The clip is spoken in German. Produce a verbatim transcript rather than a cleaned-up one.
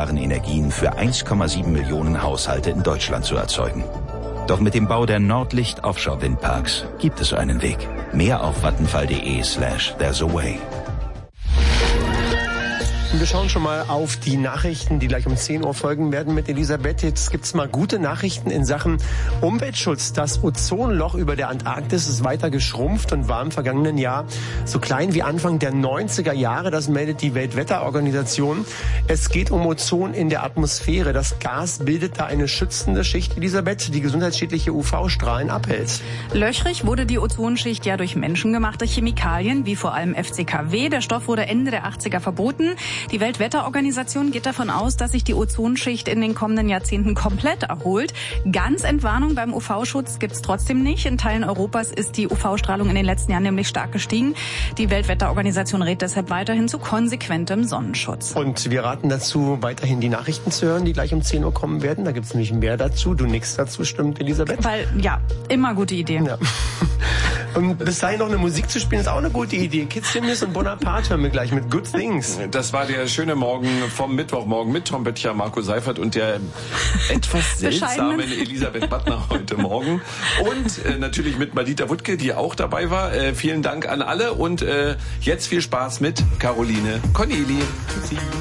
erneuerbaren Energien für eins Komma sieben Millionen Haushalte in Deutschland zu erzeugen. Doch mit dem Bau der Nordlicht Offshore Windparks gibt es einen Weg. Mehr auf vattenfall.de slash there's a way. Wir schauen schon mal auf die Nachrichten, die gleich um zehn Uhr folgen werden mit Elisabeth. Jetzt gibt's mal gute Nachrichten in Sachen Umweltschutz. Das Ozonloch über der Antarktis ist weiter geschrumpft und war im vergangenen Jahr so klein wie Anfang der neunziger Jahre. Das meldet die Weltwetterorganisation. Es geht um Ozon in der Atmosphäre. Das Gas bildet da eine schützende Schicht, Elisabeth, die gesundheitsschädliche U V-Strahlen abhält. Löchrig wurde die Ozonschicht ja durch menschengemachte Chemikalien, wie vor allem F C K W. Der Stoff wurde Ende der achtziger verboten. Die Weltwetterorganisation geht davon aus, dass sich die Ozonschicht in den kommenden Jahrzehnten komplett erholt. Ganz Entwarnung beim U V-Schutz gibt's trotzdem nicht. In Teilen Europas ist die U V-Strahlung in den letzten Jahren nämlich stark gestiegen. Die Weltwetterorganisation rät deshalb weiterhin zu konsequentem Sonnenschutz. Und wir raten dazu, weiterhin die Nachrichten zu hören, die gleich um zehn Uhr kommen werden. Da gibt's nämlich mehr dazu. Du nix dazu, stimmt, Elisabeth? Weil, ja, immer gute Idee. Ja. Und bis dahin noch eine Musik zu spielen, ist auch eine gute Idee. Kids Demis und Bonaparte hören wir gleich mit Good Things. Das war der schöne Morgen vom Mittwochmorgen mit Trompeter Marco Seifert und der etwas seltsamen Elisabeth Buttner heute Morgen. Und äh, natürlich mit Madita Wuttke, die auch dabei war. Äh, vielen Dank an alle und äh, jetzt viel Spaß mit Caroline Corneli. Tschüssi.